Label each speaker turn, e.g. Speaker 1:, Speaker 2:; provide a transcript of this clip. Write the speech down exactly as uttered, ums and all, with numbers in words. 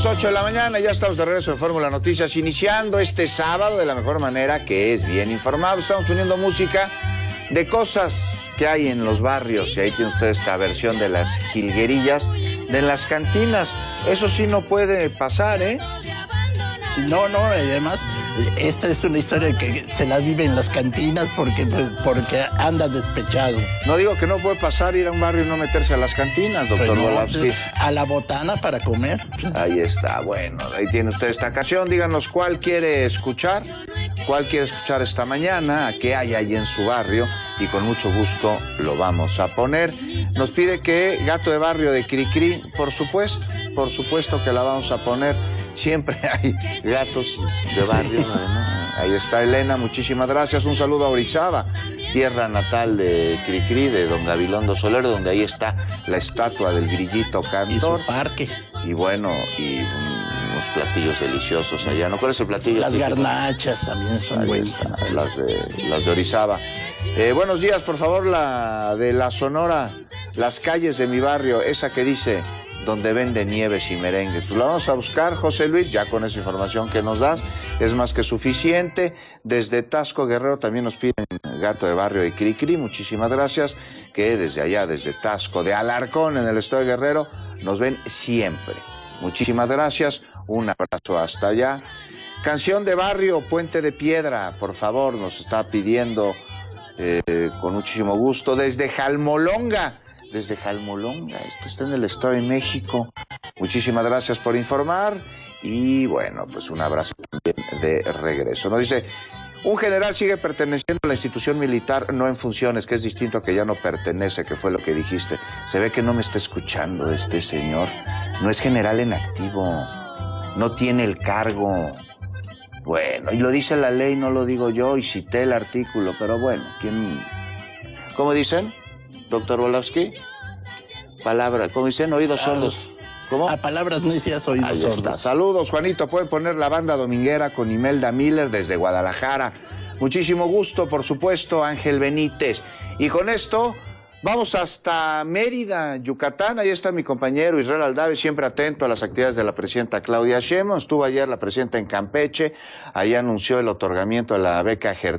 Speaker 1: ocho de la mañana, ya estamos de regreso en Fórmula Noticias, iniciando este sábado de la mejor manera, que es bien informado. Estamos poniendo música de cosas que hay en los barrios, y ahí tiene usted esta versión de las jilguerillas, de las cantinas. Eso sí no puede pasar, ¿eh?
Speaker 2: Sí, no, no, además, esta es una historia que se la vive en las cantinas porque, pues, porque anda despechado.
Speaker 1: No digo que no puede pasar ir a un barrio y no meterse a las cantinas, doctor
Speaker 2: Pues no,
Speaker 1: Volavsky.
Speaker 2: a la botana para comer.
Speaker 1: Ahí está, bueno, ahí tiene usted esta canción. Díganos cuál quiere escuchar, cuál quiere escuchar esta mañana, qué hay ahí en su barrio, y con mucho gusto lo vamos a poner. Nos pide que Gato de Barrio de Cricri, por supuesto, por supuesto que la vamos a poner. Siempre hay gatos de barrio, sí. ¿No? Ahí está Elena, muchísimas gracias. Un saludo a Orizaba, tierra natal de Cricri, de don Gabilondo Solero, donde ahí está la estatua del grillito cantor.
Speaker 2: Y su parque.
Speaker 1: Y bueno, y unos platillos deliciosos allá, ¿no? ¿Cuál es el platillo?
Speaker 2: Las garnachas también son buenísimas.
Speaker 1: Las de, las de Orizaba. Eh, buenos días, por favor, la de la Sonora, las calles de mi barrio, esa que dice... donde vende nieves y merengue. Pues la vamos a buscar, José Luis, ya con esa información que nos das, es más que suficiente. Desde Tasco Guerrero también nos piden Gato de Barrio de Cricri, muchísimas gracias, que desde allá, desde Tasco, de Alarcón, en el estado de Guerrero, nos ven siempre. Muchísimas gracias, un abrazo hasta allá. Canción de Barrio, Puente de Piedra, por favor, nos está pidiendo eh, con muchísimo gusto, desde Jalmolonga, desde Jalmolonga, esto está en el Estado de México. Muchísimas gracias por informar y bueno, pues un abrazo también de regreso. Nos dice, un general sigue perteneciendo a la institución militar, no en funciones, que es distinto a que ya no pertenece, que fue lo que dijiste. Se ve que no me está escuchando este señor. No es general en activo, no tiene el cargo. Bueno, y lo dice la ley, no lo digo yo, y cité el artículo, pero bueno, ¿quién? ¿Cómo dicen? Doctor Volavsky, palabra, ¿cómo dicen? Oídos sordos. ¿Cómo?
Speaker 2: A palabras necias, oídos
Speaker 1: Ahí
Speaker 2: sordos.
Speaker 1: Está. Saludos, Juanito. Pueden poner la banda dominguera con Imelda Miller desde Guadalajara. Muchísimo gusto, por supuesto, Ángel Benítez. Y con esto vamos hasta Mérida, Yucatán. Ahí está mi compañero Israel Aldave, siempre atento a las actividades de la presidenta Claudia Sheinbaum. Estuvo ayer la presidenta en Campeche. Ahí anunció el otorgamiento de la beca